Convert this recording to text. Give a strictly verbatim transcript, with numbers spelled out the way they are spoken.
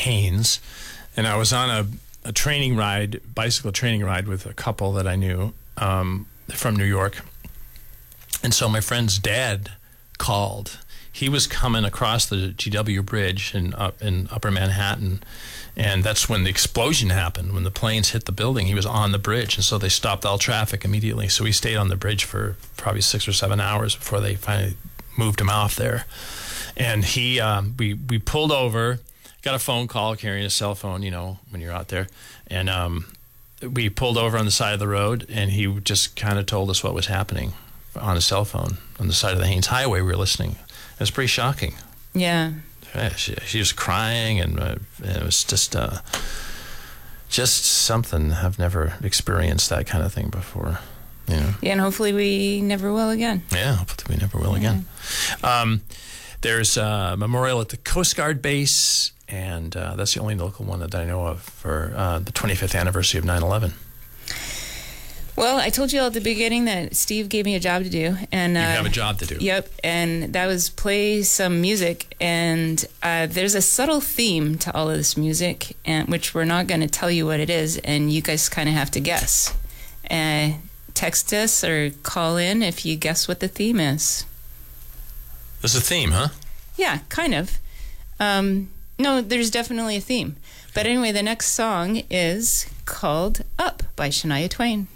Haines, and I was on a, a training ride, bicycle training ride with a couple that I knew um, from New York. And so my friend's dad called. He was coming across the G W Bridge in, up, in Upper Manhattan, and that's when the explosion happened. When the planes hit the building, he was on the bridge, and so they stopped all traffic immediately. So we stayed on the bridge for probably six or seven hours before they finally moved him off there. And he, um, we we pulled over, got a phone call, carrying a cell phone, you know, when you're out there, and um, we pulled over on the side of the road, and he just kind of told us what was happening on a cell phone on the side of the Haines Highway. We were listening. It was pretty shocking. Yeah. Yeah, she, she was crying, and uh, it was just uh, just something. I've never experienced that kind of thing before. You know? Yeah, and hopefully we never will again. Yeah, hopefully we never will yeah. again. Um, there's a memorial at the Coast Guard base, and uh, that's the only local one that I know of for uh, the twenty-fifth anniversary of nine eleven. Well, I told you all at the beginning that Steve gave me a job to do, and uh, you have a job to do. Yep, and that was play some music, and uh, there's a subtle theme to all of this music, and which we're not going to tell you what it is, and you guys kind of have to guess. Uh, text us or call in if you guess what the theme is. There's a theme, huh? Yeah, kind of. Um, no, there's definitely a theme. But anyway, the next song is called Up by Shania Twain.